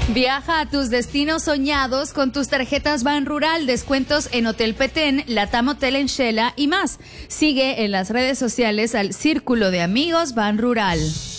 Viaja a tus destinos soñados con tus tarjetas Ban Rural, descuentos en Hotel Petén, Latam Hotel en Xela y más. Sigue en las redes sociales al Círculo de Amigos Ban Rural.